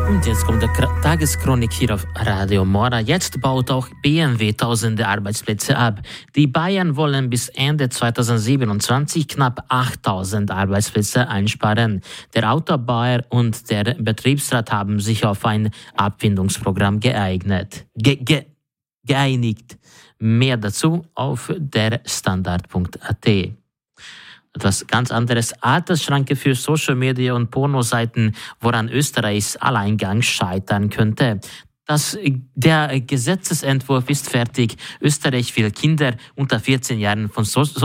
Und jetzt kommt der Tageschronik hier auf Radio Mora. Jetzt baut auch BMW tausende Arbeitsplätze ab. Die Bayern wollen bis Ende 2027 knapp 8000 Arbeitsplätze einsparen. Der Autobauer und der Betriebsrat haben sich auf ein Abfindungsprogramm geeinigt. Mehr dazu auf der Standard.at. Etwas ganz anderes. Altersschranke für Social Media und Pornoseiten, woran Österreichs Alleingang scheitern könnte. Der Gesetzesentwurf ist fertig. Österreich will Kinder unter 14 Jahren von